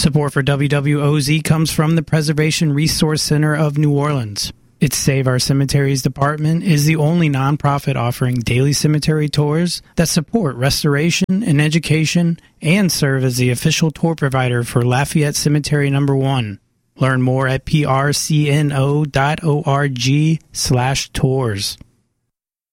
Support for WWOZ comes from the Preservation Resource Center of New Orleans. Its Save Our Cemeteries department is the only nonprofit offering daily cemetery tours that support restoration and education and serve as the official tour provider for Lafayette Cemetery No. 1. Learn more at prcno.org/tours.